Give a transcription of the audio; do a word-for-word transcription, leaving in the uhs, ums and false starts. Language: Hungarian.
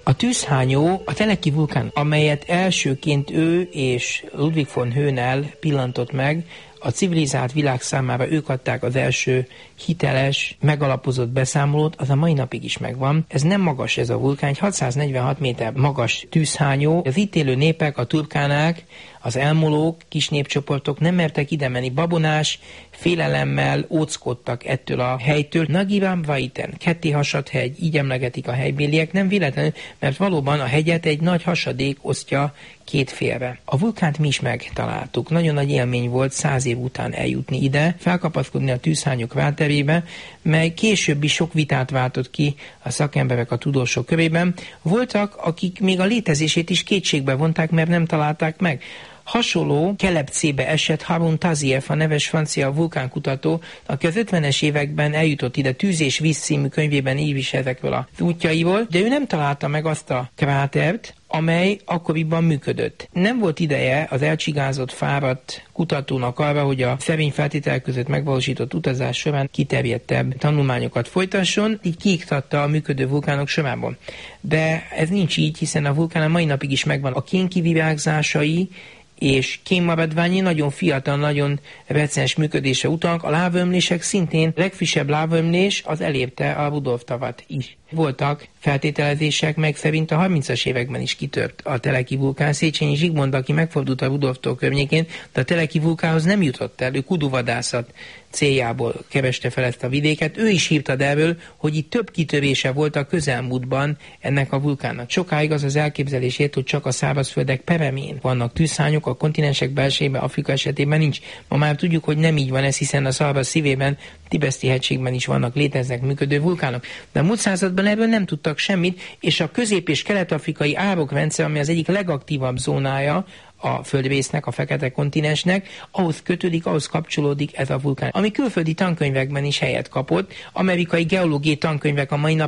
A tűzhányó a Teleki vulkán, amelyet elsőként ő és Ludwig von Höhnel pillantott meg, a civilizált világ számára ők adták az első hiteles, megalapozott beszámolót, az a mai napig is megvan. Ez nem magas ez a vulkán, egy hatszáznegyvenhat méter magas tűzhányó. Az itt élő népek, a turkánák, az elmolók, kis népcsoportok nem mertek ide menni. Babonás félelemmel óckodtak ettől a helytől. Nagyivam Vaiten, ketté hasadt hegy, így emlegetik a helybéliek, nem véletlenül, mert valóban a hegyet egy nagy hasadék osztja két félre. A vulkánt mi is megtaláltuk. Nagyon nagy élmény volt száz év után eljutni ide, felkapaszkodni a tűzhányok kráterébe, mely későbbi sok vitát váltott ki a szakemberek, a tudósok körében. Voltak, akik még a létezését is kétségbe vonták, mert nem találták meg. Hasonló kelepcébe esett Harun Taziev, a neves francia vulkánkutató, aki az ötvenes években eljutott ide, Tűz és víz című könyvében ír is ezekről az útjaiból, de ő nem találta meg azt a krátert, amely akkoriban működött. Nem volt ideje az elcsigázott, fáradt kutatónak arra, hogy a szerény feltételek között megvalósított utazás során kiterjedtebb tanulmányokat folytasson, így kiiktatta a működő vulkánok sorában. De ez nincs így, hiszen a vulkán a mai napig is megvan. A kénkivirágzásai és kénmaradványi nagyon fiatal, nagyon recens működése utalnak. A lávömlések szintén, legfrissebb lávömlés az elérte a Rudolf-tavat is. Voltak feltételezések, meg szerint a harmincas években is kitört a Teleki vulkán. Széchenyi Zsigmond, aki megfordult a Rudolf-tó környékén, de a Teleki vulkánhoz nem jutott el, ő kuduvadászat céljából kereste fel ezt a vidéket. Ő is hívtad erről, hogy itt több kitörése volt a közelmúltban ennek a vulkánnak. Sokáig az az elképzelését, hogy csak a szárazföldek peremén vannak tűzhányok, a kontinensek belsejében, Afrika esetében nincs. Ma már tudjuk, hogy nem így van ez, hiszen a Szarvas szívében, Tibeszti-hegységben is vannak, léteznek működő vulkánok. De a múlt században erről nem tudtak semmit, és a közép- és kelet-afrikai árokrendszer, ami az egyik legaktívabb zónája a földrésznek, a fekete kontinensnek, ahhoz kötődik, ahhoz kapcsolódik ez a vulkán, ami külföldi tankönyvekben is helyet kapott. Amerikai geológiai tankönyvek a mai nap